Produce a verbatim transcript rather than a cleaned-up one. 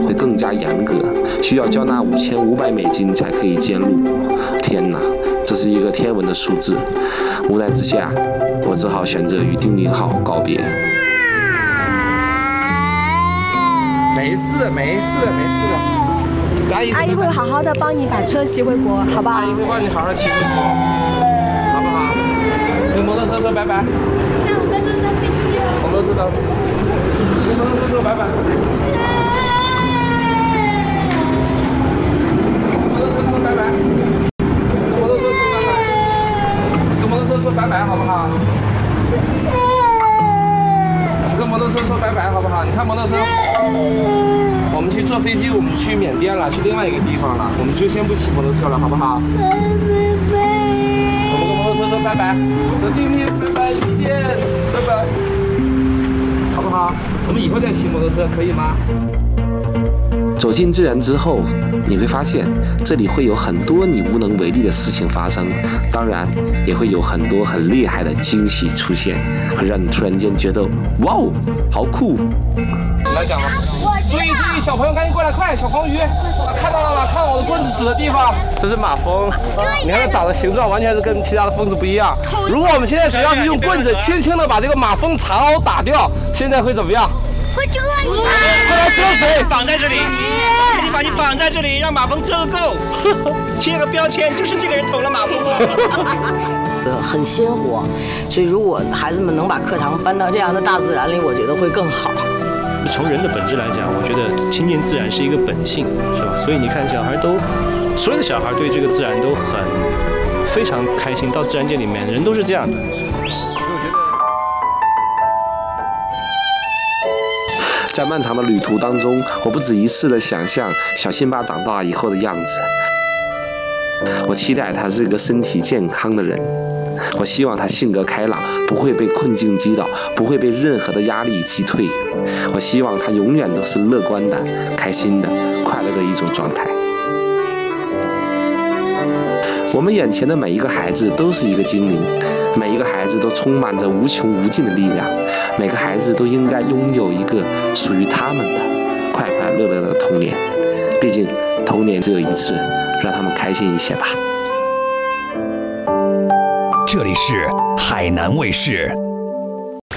会更加严格，需要交纳五千五百美金才可以监录。天哪，这是一个天文的数字！无奈之下，我只好选择与丁丁号告别。 没事，没事，没事。阿姨， 阿姨会好好的帮你把车骑回国，好不好？ 阿姨会帮你好好骑回国，好不好？跟摩托车说拜拜。 那我们坐到飞机了。 我们都知道。跟摩托车说拜拜。跟摩托车说拜拜。跟摩托车说拜拜。跟摩托车说拜拜，好不好？跟摩托车说拜拜，好不好？你看摩托车。我们去坐飞机，我们去缅甸了，去另外一个地方了，我们就先不骑摩托车了，好不好？我们跟摩托车说拜拜，说丁丁拜拜，再见，拜拜，好不好？我们以后再骑摩托车，可以吗？ 走进自然之后，你会发现这里会有很多你无能为力的事情发生，当然也会有很多很厉害的惊喜出现，会让你突然间觉得哇哦，好酷！ 你来讲吧。注意注意，小朋友赶紧过来，快！小黄鱼，看到了吗？看到我的棍子指的地方，这是马蜂。你看它长的形状完全是跟其他的蜂子不一样。如果我们现在只要是用棍子轻轻的把这个马蜂蚕螯打掉，现在会怎么样？ 会蛰你！ 快来遮水， 绑在这里，你把你绑在这里，让马蜂遮够，贴个标签，就是这个人捅了马蜂。 呃，很鲜活，所以如果孩子们能把课堂搬到这样的大自然里，我觉得会更好。 从人的本质来讲，我觉得亲近自然是一个本性，是吧？所以你看，小孩都，所有的小孩对这个自然都很非常开心。到自然界里面，人都是这样的。所以我觉得， 在漫长的旅途当中，我不止一次的想象小辛巴长大以后的样子。我期待他是一个身体健康的人，我希望他性格开朗，不会被困境击倒，不会被任何的压力击退。我希望他永远都是乐观的、开心的、快乐的一种状态。我们眼前的每一个孩子都是一个精灵，每一个孩子都充满着无穷无尽的力量，每个孩子都应该拥有一个属于他们的快快乐乐的童年。毕竟童年只有一次，让他们开心一些吧。 这里是海南卫视。